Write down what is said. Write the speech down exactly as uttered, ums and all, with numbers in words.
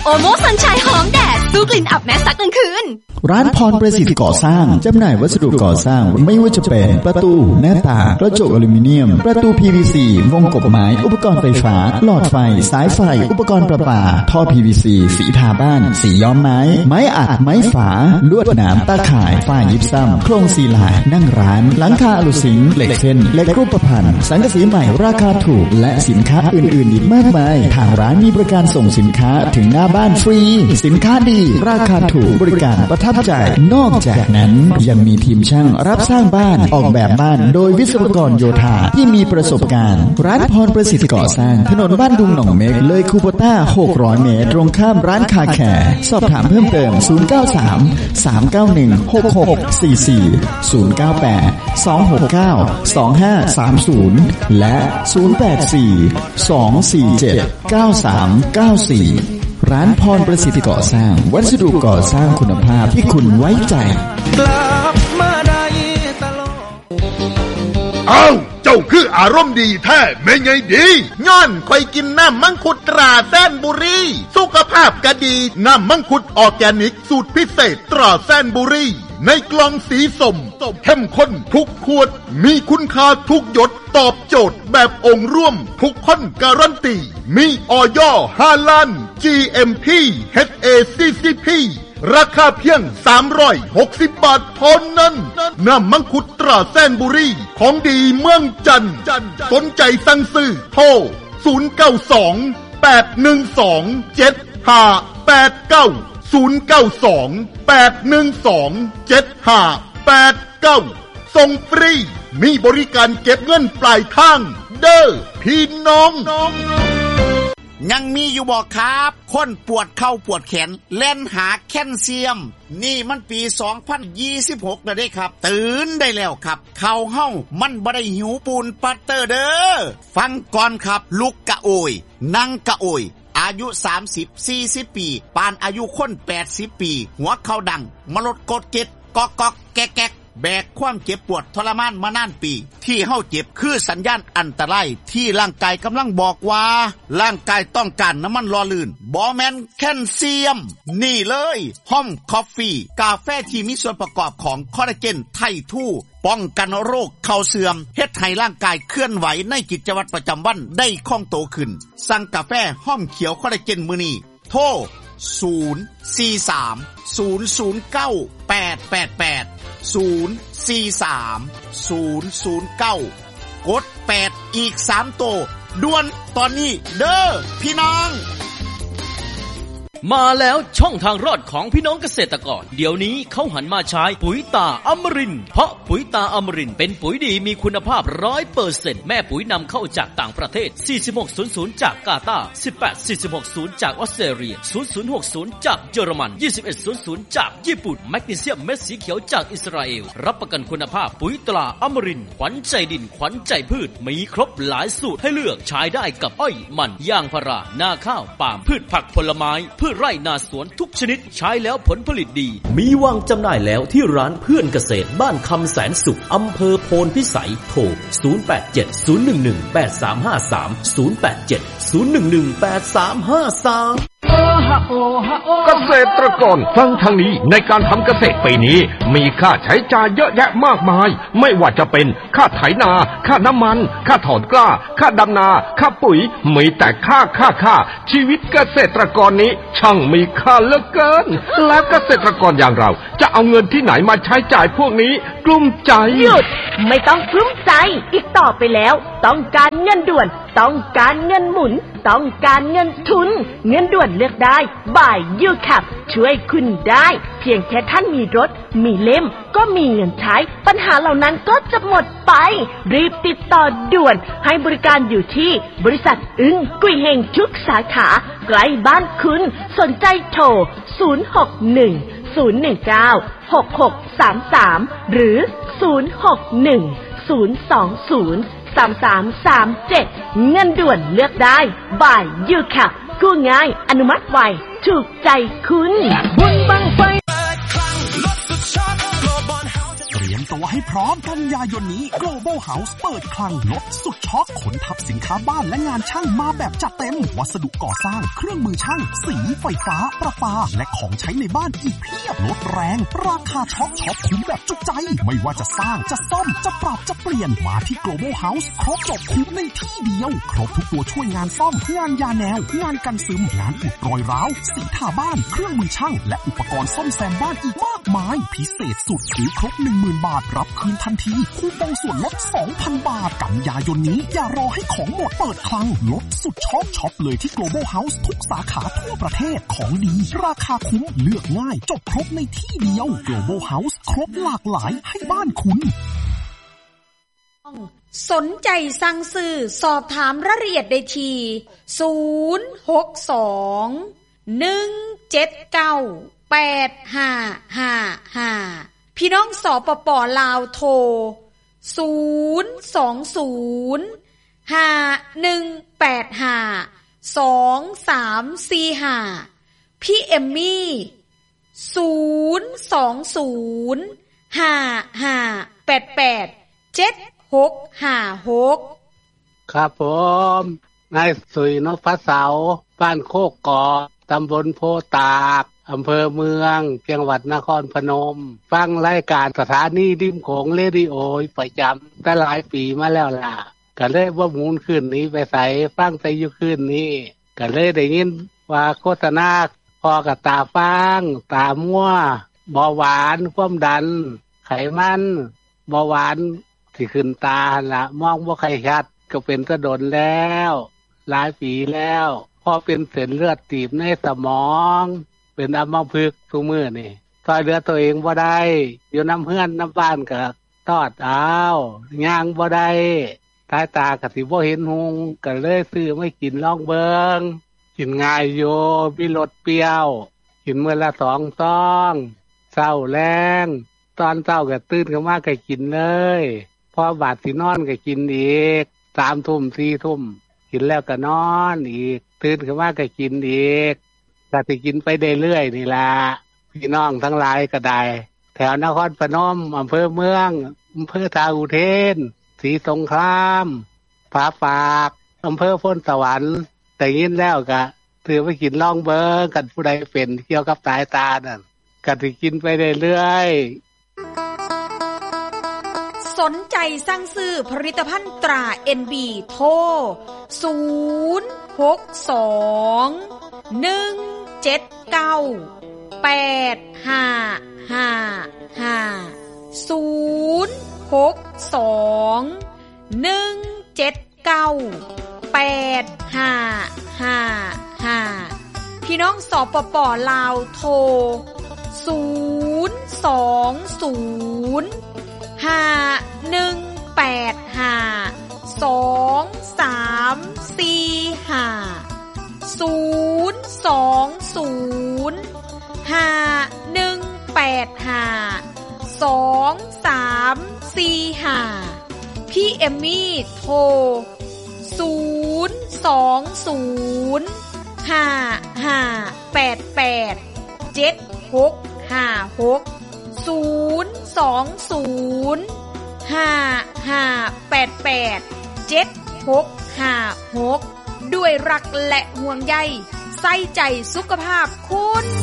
โอโมสันชัยหอมแดดสู้กลิ่นอับแม้ซักกลางคืนร้านพรประสิทธิ์ก่อสร้างจำหน่ายวัสดุก่อสร้างไม่ว่าจะเป็นประตูหน้าต่างกระจกอลูมิเนียมประตู พี วี ซี วงกบไม้อุปกรณ์ไฟฟ้าหลอดไฟสายไฟอุปกรณ์ประปาท่อ พี วี ซี สีทาบ้านสีย้อมไม้ไม้อัดไม้ฝาลวดหนามตาข่ายฝ้ายิปซัมโครงซีลานั่งร้านหลังคาอลูซิงเหล็กเส้นเหล็กรูปพรรณสังกะสีใหม่ราคาถูกและสินค้าอื่นๆอีกมากมายทางร้านมีบริการส่งสินค้าถึงหน้าบ้านฟรีสินค้าดีราคาถูกบริการประทับใจนอกจากนั้นยังมีทีมช่างรับสร้างบ้านออกแบบบ้านโดยวิศวกรโยธาที่มีประสบการณ์ร้านพรประสิทธิ์ก่อสร้างถนนบ้านดุงหนองเม็กเลยคูโบต้าหกร้อยเมตรตรงข้ามร้านคาแคร์สอบถามเพิ่มเติมศูนย์ เก้า สาม สาม เก้า หนึ่ง หก หก สี่ สี่ ศูนย์ เก้า แปด สอง หก เก้า สอง ห้า สาม ศูนย์และศูนย์ แปด สี่ สอง สี่ เจ็ด เก้า สาม เก้า สี่ร้านพรประสิทธิ์ก่อสร้างวัสดุก่อสร้างคุณภาพที่คุณไว้ใจกลับมาได้ตลอดเอ้าเจ้าคืออารมณ์ดีแท้แม่ไงดีย้อนคอยกินน้ำมังคุดตราแสนบุรีสุขภาพก็ดีน้ำมังคุดออร์แกนิกสูตรพิเศษตราแสนบุรีในกล่องสีส้มเข้มข้นทุกขวดมีคุณค่าทุกหยดตอบโจทย์แบบองค์ร่วมทุกคนการันตีมีอย.ห้าล้าน จี เอ็ม พี เอช เอ ซี ซี พี ราคาเพียงสามร้อยหกสิบบาทเท่านั้นน้ำมังคุดตราแสนบุรีของดีเมืองจันทร์สนใจสั่งซื้อโทรศูนย์ เก้า สอง แปด หนึ่ง สอง เจ็ด ห้า แปด เก้า ศูนย์ เก้า สอง แปด หนึ่ง สอง เจ็ด ห้า แปด เก้าส่งฟรีมีบริการเก็บเงินปลายทางเด้อพี่น้องยังมีอยู่บ่ครับคนปวดเข่าปวดแขนเล่นหาแคลเซียมนี่มันปีสองพันยี่สิบหกแล้วเด้ครับตื่นได้แล้วครับเข่าเฮามันบ่ได้หิวปูนปัตเตอร์เด้อฟังก่อนครับลุกกะโอยนั่งกะโอยอายุสามสิบ สี่สิบปีปานอายุคนแปดสิบปีหัวเข่าดังมลดกดเก็ดกอกกอกแก๊กแก๊กแบกความเจ็บปวดทรมานมานานปีที่เฮาเจ็บคือสัญญาณอันตรายที่ร่างกายกำลังบอกว่าร่างกายต้องการน้ำมันหล่อลื่นบ่แม่นแคลเซียมนี่เลยห้อมคอฟฟี่กาแฟที่มีส่วนประกอบของคอลลาเจนไททูป้องกันโรคเข่าเสื่อมเฮ็ดให้ร่างกายเคลื่อนไหวในกิจวัตรประจำวันได้คล่องตัวขึ้นสั่งกาแฟห้อมเขียวคอลลาเจนมื้อนี้โทรศูนย์ สี่ สาม ศูนย์ ศูนย์ เก้า แปด แปด แปด ศูนย์ สี่ สาม ศูนย์ ศูนย์ เก้ากดแปดอีกสามโตด่วนตอนนี้เด้อพี่น้องมาแล้วช่องทางรอดของพี่น้องเกษตรกรเดี๋ยวนี้เขาหันมาใช้ปุ๋ยตาอมรินทร์เพราะปุ๋ยตาอมรินทร์เป็นปุ๋ยดีมีคุณภาพ ร้อยเปอร์เซ็นต์ แม่ปุ๋ยนำเข้าจากต่างประเทศสี่สิบหกศูนย์ศูนย์จากกาตาร์สิบแปด สี่สิบหกศูนย์จากออสเตรเลียศูนย์ศูนย์หกศูนย์จากเยอรมันยี่สิบเอ็ดศูนย์ศูนย์จากญี่ปุ่นแมกนีเซียมเม็ดสีเขียวจากอิสราเอลรับประกันคุณภาพปุ๋ยตราอมรินทร์ขวัญใจดินขวัญใจพืชมีครบหลายสูตรให้เลือกใช้ได้กับอ้อยมันยางพารานาข้าวปาล์มพืชผักผลไม้พืชไร่นาสวนทุกชนิดใช้แล้วผลผลิตดีมีวางจำหน่ายแล้วที่ร้านเพื่อนเกษตรบ้านคำแสนสุขอำเภอโพนพิสัยโทรศูนย์ แปด เจ็ด ศูนย์ หนึ่ง หนึ่ง แปด สาม ห้า สาม ศูนย์ แปด เจ็ด ศูนย์ หนึ่ง หนึ่ง แปด สาม ห้า สามเกษตรกรฟังทางนี้ในการทำเกษตรปีนี้มีค่าใช้จ่ายเยอะแยะมากมายไม่ว่าจะเป็นค่าไถนาค่าน้ำมันค่าถอนกล้าค่าดำนาค่าปุ๋ยมีแต่ค่าค่าค่าชีวิตเกษตรกรนี้ช่างมีค่าเหลือเกินแล้วเกษตรกรอย่างเราจะเอาเงินที่ไหนมาใช้จ่ายพวกนี้กลุ้มใจหยุดไม่ต้องกลุ้มใจอีกต่อไปแล้วต้องการเงินด่วนต้องการเงินหมุนต้องการเงินทุนเงินด่วนเลือกได้บ่ายยูคับช่วยคุณได้เพียงแค่ท่านมีรถมีเล่มก็มีเงินใช้ปัญหาเหล่านั้นก็จะหมดไปรีบติดต่อด่วนให้บริการอยู่ที่บริษัทอึ้งกุยเฮงทุกสาขาใกล้บ้านคุณสนใจโทรศูนย์ หก หนึ่ง ศูนย์ หนึ่ง เก้า หก หก สาม สามหรือศูนย์ หก หนึ่ง ศูนย์ สอง ศูนย์ สาม สาม สาม เจ็ดเงินด่วนเลือกได้บ่ายยูคับกู้ง่ายอนุมัติไวถูกใจคุณบุญบังไฟตัวให้พร้อมกันยายนนี้ Global House เปิดคลังลดสุดช็อกขนทับสินค้าบ้านและงานช่างมาแบบจัดเต็มวัสดุก่อสร้างเครื่องมือช่างสีไฟฟ้าประปาและของใช้ในบ้านอีกเพียบลดแรงราคาช็อปช็อปคุ้มแบบจุใจไม่ว่าจะสร้างจะซ่อมจะปรับจะเปลี่ยนมาที่ Global House ครบจบคุ้มในที่เดียวครบทุกตัวช่วยงานซ่อมงานยาแนวงานกันซึมงานอุดรอยร้าวสีทาบ้านเครื่องมือช่างและอุปกรณ์ซ่อมแซมบ้านอีกมากมายพิเศษสุดซื้อครบ หนึ่งหมื่น บาทรับคืนทันทีคูปองส่วนลด สองพัน บาทกันยายนนี้อย่ารอให้ของหมดเปิดคลังลดสุดช็อปช็อปเลยที่ Global House ทุกสาขาทั่วประเทศของดีราคาคุ้มเลือกง่ายจบครบในที่เดียว Global House ครบหลากหลายให้บ้านคุณสนใจสั่งซื้อสอบถามรายละเอียดได้ที่ศูนย์ หก สอง หนึ่ง เจ็ด เก้า แปด ห้า ห้า ห้าพี่น้องสปป.ลาวโทรศูนย์ สอง ศูนย์ ห้า หนึ่ง แปด ห้า สอง สาม สี่ ห้าพี่เอมมี่ศูนย์ สอง ศูนย์ ห้า ห้า แปด แปด เจ็ด หก ห้า หกครับผมนายสุยนพเสาบ้านโคกกอตำบลโพตากอำเภอเมืองจังหวัดนครพนมฟังรายการสถานีริมโขงเรดิโอประจำแต่หลายปีมาแล้วล่ะก็เลยว่าหมุนขึ้นนี้ไปใส่ฟังแต่อยู่ขึ้นนี้ก็เลยได้ยินว่าโฆษณาพอกับตาฟังตามั่วเบาหวานความดันไขมันเบาหวานที่ขึ้นตาล่ะมองบ่ค่อยชัดก็เป็นตะดนแล้วหลายปีแล้วพอเป็นเส้นเลือดตีบในสมองเป็นอัมพฤกษ์ทุกมื้อนี่ช่วยเหลือตัวเองบ่ได้อยู่น้ำเฮือนน้ำบ้านก็ตอดเอาย่างบ่ได้สายตาก็สิบ่เห็นหุงก็เลยซื้อมากินลองเบิ่งกินง่ายอยู่มีรสเปรี้ยวกินมื้อละสองซองเช้าแลงตอนเช้าก็ตื่นขึ้นมาก็กินเลยพอบาดสินอนก็กินอีกสามทุ่มสี่ทุ่มกินแล้วก็นอนอีกตื่นขึ้นมาก็กินอีกก็สิกินไปได้เรื่อยนี่ล่ะพี่น้องทั้งหลายก็ได้แถวนครพนมอำเภอเมืองอำเภอทาอุเทนศรีสงครามผาปากอำเภอพนสวรรค์แต่ยินแล้วก็ถือไปกินลองเบิ่งกันผู้ใดเป็นเกี่ยวกับสายตานั่นก็สิกินไปได้เรื่อยสนใจสั่งซื้อผลิตภัณฑ์ตรา เอ็น บี โทรศูนย์ หก สอง หนึ่ง เจ็ด เก้า แปด ห้า ห้า ห้าศูนย์ หก สอง หนึ่ง เจ็ด เก้า แปด ห้า ห้า ห้าพี่น้องสปป.ลาวโทรศูนย์ สอง ศูนย์ ห้า หนึ่ง แปด ห้า สอง สาม สี่ ห้าศูนย์ สอง ศูนย์ ห้า หนึ่ง แปด ห้า สอง สาม สี่ ห้าพี่เอมมี่โทรศูนย์ สอง ศูนย์ ห้า ห้า แปด แปด เจ็ด หก ห้า หกศูนย์ สอง ศูนย์ ห้า ห้า แปด แปด เจ็ด หก ห้า หกด้วยรักและห่วงใยใส่ใจสุขภาพคุณ